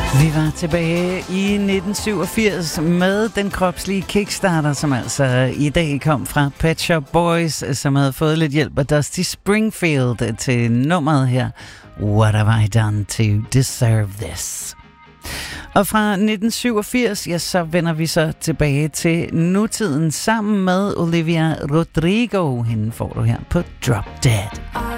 Vi var tilbage i 1987 med den kropslige Kickstarter, som altså i dag kom fra Pet Shop Boys, som havde fået lidt hjælp af Dusty Springfield til nummeret her. What have I done to deserve this? Og fra 1987, ja, så vender vi så tilbage til nutiden sammen med Olivia Rodrigo. Hende får du her på Drop Dead.